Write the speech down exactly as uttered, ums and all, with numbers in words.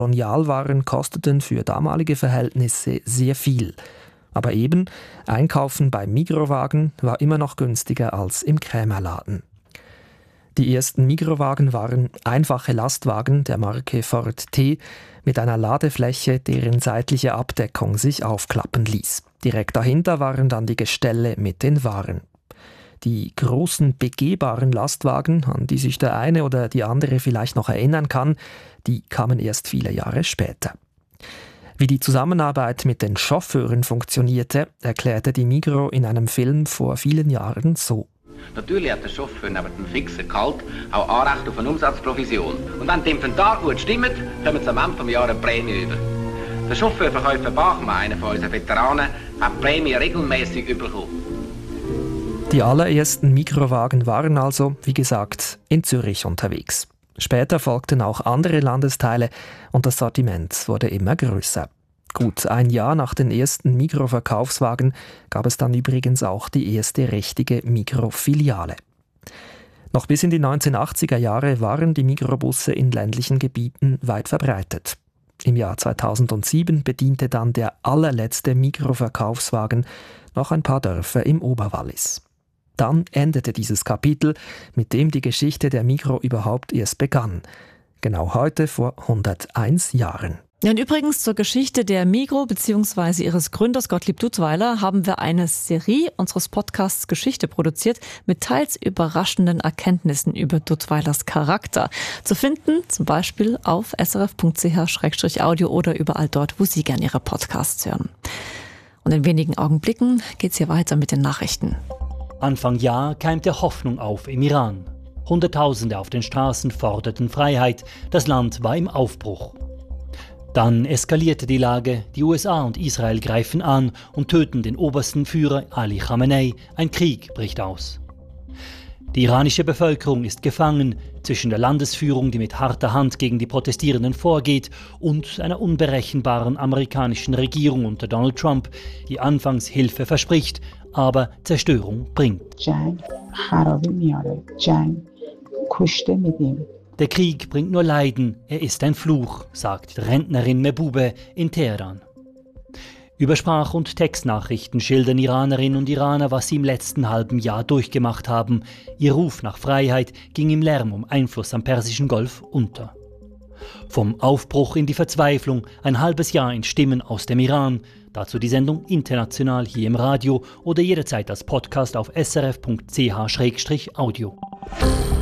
Kolonialwaren kosteten für damalige Verhältnisse sehr viel. Aber eben, einkaufen bei Migrowagen war immer noch günstiger als im Krämerladen. Die ersten Migrowagen waren einfache Lastwagen der Marke Ford T mit einer Ladefläche, deren seitliche Abdeckung sich aufklappen ließ. Direkt dahinter waren dann die Gestelle mit den Waren. Die großen begehbaren Lastwagen, an die sich der eine oder die andere vielleicht noch erinnern kann, die kamen erst viele Jahre später. Wie die Zusammenarbeit mit den Chauffeuren funktionierte, erklärte die Migros in einem Film vor vielen Jahren so. Natürlich hat der Chauffeur neben dem fixen Gehalt auch Anrecht auf eine Umsatzprovision. Und wenn die Inventar gut stimmt, kommen sie am Ende des Jahres eine Prämie über. Der Chauffeurverkäufer Bachmann, einer von unseren Veteranen, hat die Prämie regelmäßig bekommen. Die allerersten Mikrowagen waren also, wie gesagt, in Zürich unterwegs. Später folgten auch andere Landesteile und das Sortiment wurde immer größer. Gut ein Jahr nach den ersten Migros-Verkaufswagen gab es dann übrigens auch die erste richtige Migros-Filiale. Noch bis in die neunzehnhundertachtziger Jahre waren die Migros-Busse in ländlichen Gebieten weit verbreitet. Im Jahr zweitausendsieben bediente dann der allerletzte Migros-Verkaufswagen noch ein paar Dörfer im Oberwallis. Dann endete dieses Kapitel, mit dem die Geschichte der Migros überhaupt erst begann. Genau heute vor hunderteins Jahren. Ja, und übrigens zur Geschichte der Migros bzw. ihres Gründers Gottlieb Duttweiler haben wir eine Serie unseres Podcasts Geschichte produziert mit teils überraschenden Erkenntnissen über Duttweilers Charakter. Zu finden zum Beispiel auf s r f punkt c h schrägstrich audio oder überall dort, wo Sie gerne Ihre Podcasts hören. Und in wenigen Augenblicken geht's hier weiter mit den Nachrichten. Anfang Jahr keimte Hoffnung auf im Iran. Hunderttausende auf den Straßen forderten Freiheit. Das Land war im Aufbruch. Dann eskalierte die Lage. Die U S A und Israel greifen an und töten den obersten Führer Ali Khamenei. Ein Krieg bricht aus. Die iranische Bevölkerung ist gefangen zwischen der Landesführung, die mit harter Hand gegen die Protestierenden vorgeht, und einer unberechenbaren amerikanischen Regierung unter Donald Trump, die anfangs Hilfe verspricht, aber Zerstörung bringt. Der Krieg bringt nur Leiden, er ist ein Fluch, sagt die Rentnerin Mehbube in Teheran. Über Sprach- und Textnachrichten schildern Iranerinnen und Iraner, was sie im letzten halben Jahr durchgemacht haben. Ihr Ruf nach Freiheit ging im Lärm um Einfluss am Persischen Golf unter. Vom Aufbruch in die Verzweiflung, ein halbes Jahr in Stimmen aus dem Iran. Dazu die Sendung international hier im Radio oder jederzeit als Podcast auf s r f punkt c h schrägstrich audio.